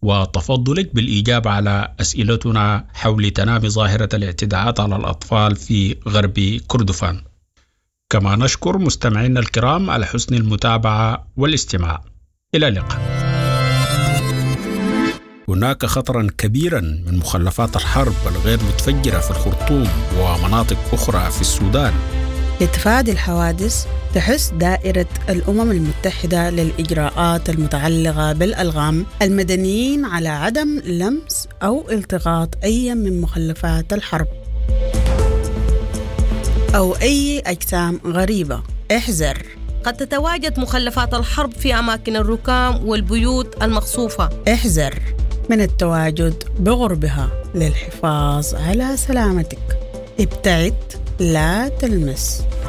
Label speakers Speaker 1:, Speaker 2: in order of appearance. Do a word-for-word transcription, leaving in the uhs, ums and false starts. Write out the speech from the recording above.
Speaker 1: وتفضلك بالإجابة على أسئلتنا حول تنامي ظاهرة الاعتداءات على الأطفال في غرب كردفان. كما نشكر مستمعينا الكرام على حسن المتابعة والاستماع. إلى اللقاء. هناك خطرا كبيرا من مخلفات الحرب الغير متفجرة في الخرطوم ومناطق أخرى في السودان.
Speaker 2: لتفادي الحوادث تحث دائرة الأمم المتحدة للإجراءات المتعلقة بالألغام المدنيين على عدم لمس أو التقاط أي من مخلفات الحرب أو أي أجسام غريبة. احذر،
Speaker 3: قد تتواجد مخلفات الحرب في أماكن الركام والبيوت المقصوفة.
Speaker 2: احذر من التواجد بقربها للحفاظ على سلامتك. ابتعد، لا تلمس.